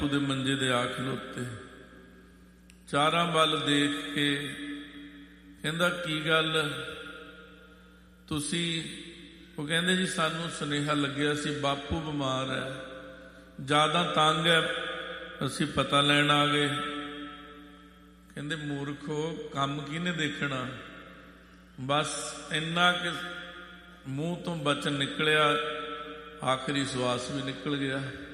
ਉਹਦੇ ਮੰਜੇ ਦੇ ਆ ਖਲੋਤੇ, ਚਾਰਾਂ ਵੱਲ ਦੇਖ ਕੇ ਕਹਿੰਦਾ ਕੀ ਗੱਲ ਤੁਸੀਂ? ਉਹ ਕਹਿੰਦੇ ਜੀ ਸਾਨੂੰ ਸੁਨੇਹਾ ਲੱਗਿਆ ਸੀ ਬਾਪੂ ਬਿਮਾਰ ਹੈ, ਜ਼ਿਆਦਾ ਤੰਗ ਹੈ, ਅਸੀਂ ਪਤਾ ਲੈਣ ਆ ਗਏ। ਕਹਿੰਦੇ ਮੂਰਖੋ, ਕੰਮ ਕਿਹਨੇ ਦੇਖਣਾ? ਬਸ ਇੰਨਾ ਕਿ ਮੂੰਹ ਤੋਂ ਬਚਨ ਨਿਕਲਿਆ, ਆਖਰੀ ਸਵਾਸ ਵੀ ਨਿਕਲ ਗਿਆ।